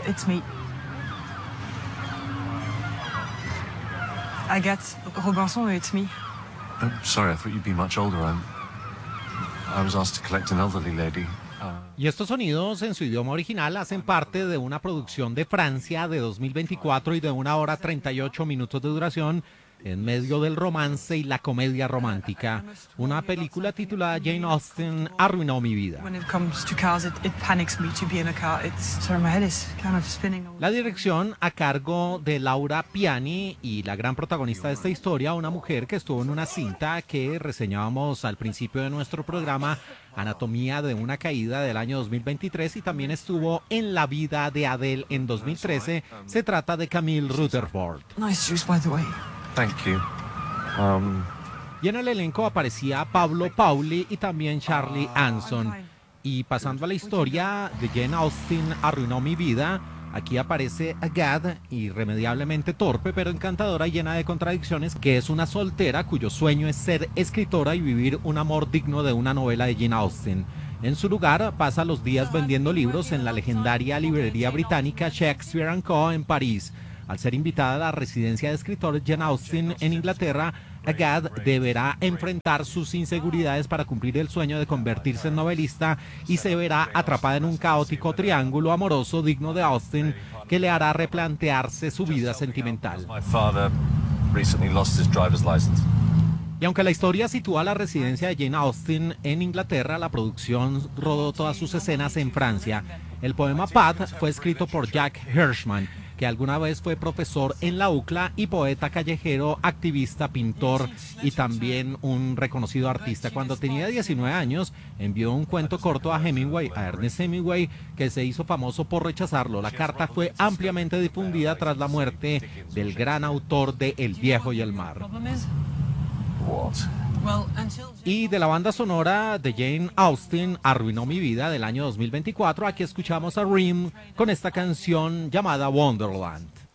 It's me. Agathe Robinson, it's me. Oh, sorry, I thought you'd be much older. I was asked to collect an elderly lady. Y estos sonidos en su idioma original hacen parte de una producción de Francia de 2024 y de 1 hora 38 minutos de duración en medio del romance y la comedia romántica. Una película titulada Jane Austen arruinó mi vida. La dirección a cargo de Laura Piani y la gran protagonista de esta historia, una mujer que estuvo en una cinta que reseñábamos al principio de nuestro programa, Anatomía de una caída del año 2023, y también estuvo en La vida de Adele en 2013. Se trata de Camille Rutherford. Nice juice, by the way. Thank you. Y en el elenco aparecía Pablo Pauli y también Charlie Anson. Y pasando a la historia de Jane Austen arruinó mi vida, aquí aparece Agathe, irremediablemente torpe pero encantadora y llena de contradicciones, que es una soltera cuyo sueño es ser escritora y vivir un amor digno de una novela de Jane Austen. En su lugar, pasa los días vendiendo libros en la legendaria librería británica Shakespeare & Co. en París. Al ser invitada a la residencia de escritores Jane Austen en Inglaterra, Agathe deberá enfrentar sus inseguridades para cumplir el sueño de convertirse en novelista y se verá atrapada en un caótico triángulo amoroso digno de Austen que le hará replantearse su vida sentimental. Y aunque la historia sitúa la residencia de Jane Austen en Inglaterra, la producción rodó todas sus escenas en Francia. El poema Pat fue escrito por Jack Hirschman, que alguna vez fue profesor en la UCLA y poeta callejero, activista, pintor y también un reconocido artista. Cuando tenía 19 años, envió un cuento corto a Ernest Hemingway, que se hizo famoso por rechazarlo. La carta fue ampliamente difundida tras la muerte del gran autor de El viejo y el mar. Y de la banda sonora de Jane Austen arruinó mi vida del año 2024, aquí escuchamos a Rim con esta canción llamada Wonderland.